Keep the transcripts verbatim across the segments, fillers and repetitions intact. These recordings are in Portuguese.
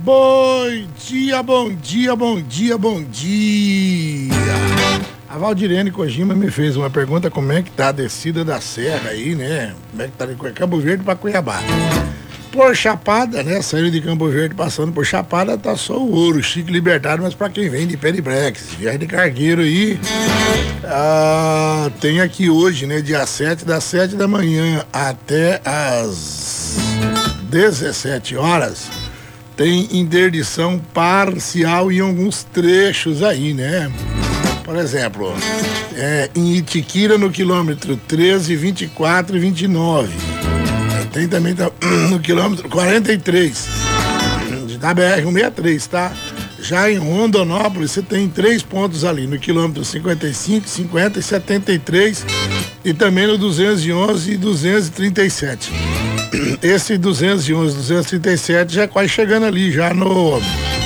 Bom dia, bom dia, bom dia, bom dia. A Valdirene Kojima me fez uma pergunta: como é que tá a descida da serra aí, né? Como é que tá de Campo Verde pra Cuiabá? Por Chapada, né? Saindo de Campo Verde, passando por Chapada, tá só o ouro, chique libertado, mas pra quem vem de Peribrex, viagem de cargueiro aí. Ah, tem aqui hoje, né? Dia sete, das sete da manhã até as dezessete horas. Tem interdição parcial em alguns trechos aí, né? Por exemplo, é, em Itiquira, no quilômetro treze, vinte e quatro e vinte e nove. Tem também tá, no quilômetro quarenta e três, da B R cento e sessenta e três, tá? Já em Rondonópolis, você tem três pontos ali, no quilômetro cinquenta e cinco, cinquenta e setenta e três, e também no duzentos e onze e duzentos e trinta e sete. Esse duzentos e onze, duzentos e trinta e sete já é quase chegando ali, já no...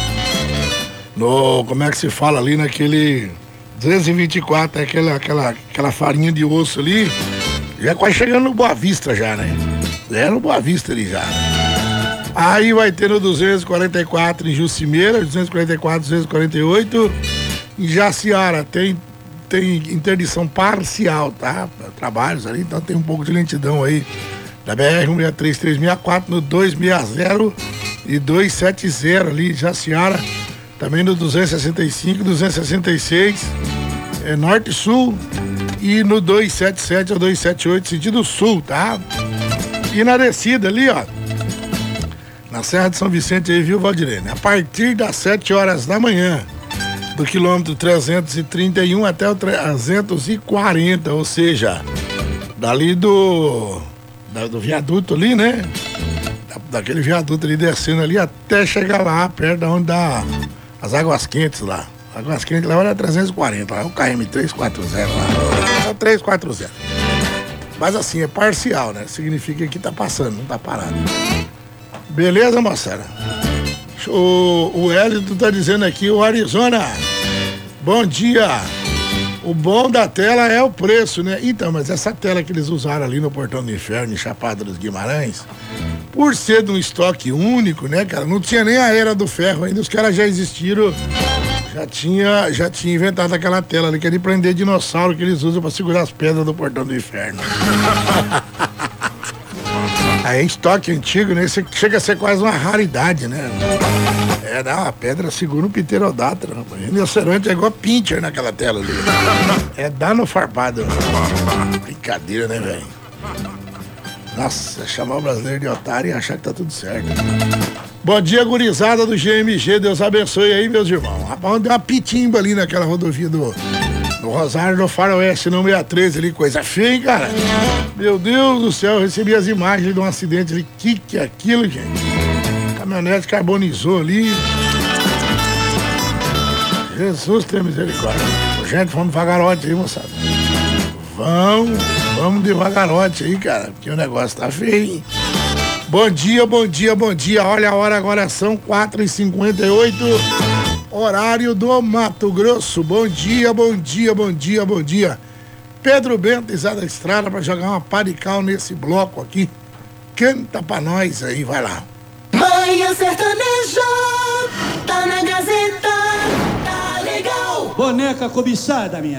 No... Como é que se fala ali, naquele... duzentos e vinte e quatro, é aquela, aquela, aquela farinha de osso ali, já é quase chegando no Boa Vista já, né? É no Boa Vista ali já. Aí vai ter no duzentos e quarenta e quatro em Jucimeira, duzentos e quarenta e quatro, duzentos e quarenta e oito. Em Jaciara tem, tem interdição parcial, tá? Trabalhos ali, então tem um pouco de lentidão aí. Da B R cento e sessenta e três, trezentos e sessenta e quatro, no duzentos e sessenta e duzentos e setenta ali, Jaciara. Também no duzentos e sessenta e cinco, duzentos e sessenta e seis, é, Norte e Sul. E no duzentos e setenta e sete ou duzentos e setenta e oito, sentido sul, tá? E na descida ali, ó, na Serra de São Vicente aí, viu, Valdirene? A partir das sete horas da manhã, do quilômetro trezentos e trinta e um até o trezentos e quarenta, ou seja, dali do, da, do viaduto ali, né? Da, daquele viaduto ali descendo ali até chegar lá, perto da onde dá as águas quentes lá. Águas quentes lá era trezentos e quarenta, lá é o K M trezentos e quarenta lá, é o trezentos e quarenta. Mas assim, é parcial, né? Significa que tá passando, não tá parado. Beleza, moçada? O, o Hélio tá dizendo aqui, o Arizona, bom dia. O bom da tela é o preço, né? Então, mas essa tela que eles usaram ali no Portão do Inferno, em Chapada dos Guimarães, por ser de um estoque único, né, cara? Não tinha nem a Era do Ferro ainda, os caras já existiram, já tinha, já tinha inventado aquela tela ali, que é de prender dinossauro que eles usam pra segurar as pedras do Portão do Inferno. Aí é estoque antigo, né? Isso chega a ser quase uma raridade, né? É, dá uma pedra, segura um pterodátero, rapaz. Rinoceronte é igual pincher naquela tela ali. É dano farpado. Brincadeira, né, velho? Nossa, chamar o brasileiro de otário e achar que tá tudo certo. Bom dia, gurizada do G M G. Deus abençoe aí, meus irmãos. Rapaz, deu uma pitimba ali naquela rodovia do... No Rosário do Faroeste, no sessenta e três ali, coisa feia, hein, cara? Meu Deus do céu, eu recebi as imagens de um acidente ali. Que que é aquilo, gente? A caminhonete carbonizou ali. Jesus tem misericórdia. Gente, vamos devagarote aí, moçada. Vamos, vamos devagarote aí, cara, porque o negócio tá feio, hein? Bom dia, bom dia, bom dia. Olha a hora agora, são quatro e cinquenta e oito. Horário do Mato Grosso. Bom dia, bom dia, bom dia, bom dia. Pedro Bento está da estrada para jogar uma pá de cal nesse bloco aqui. Canta pra nós aí, vai lá. Manhã Sertaneja, tá na Gazeta, tá legal. Boneca cobiçada, minha